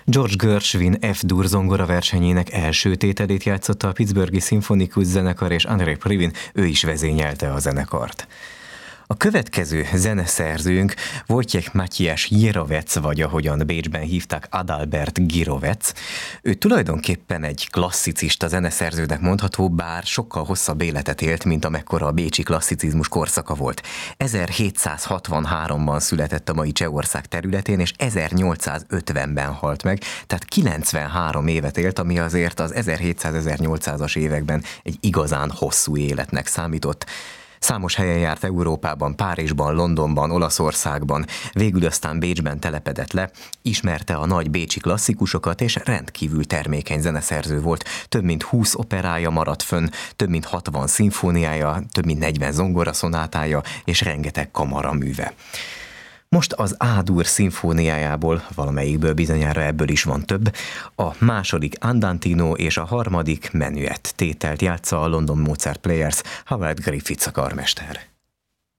George Gershwin F-dur zongoraversenyének első tételét játszotta a Pittsburghi Szimfonikus Zenekar, és André Previn, ő is vezényelte a zenekart. A következő zeneszerzőnk Wojciech Matyjas Jirovec, vagy ahogyan Bécsben hívták, Adalbert Girovec. Ő tulajdonképpen egy klasszicista zeneszerzőnek mondható, bár sokkal hosszabb életet élt, mint amekkora a bécsi klasszicizmus korszaka volt. 1763-ban született a mai Csehország területén, és 1850-ben halt meg, tehát 93 évet élt, ami azért az 1700-1800-as években egy igazán hosszú életnek számított. Számos helyen járt Európában, Párizsban, Londonban, Olaszországban, végül aztán Bécsben telepedett le, ismerte a nagy bécsi klasszikusokat, és rendkívül termékeny zeneszerző volt. Több mint 20 operája maradt fönn, több mint 60 szimfóniája, több mint 40 zongoraszonátája, és rengeteg kamaraműve. Most az A-dur szimfóniájából, valamelyikből bizonyára ebből is van több, a második Andantino és a harmadik Menuett tételt játsza a London Mozart Players, Howard Griffiths a karmester.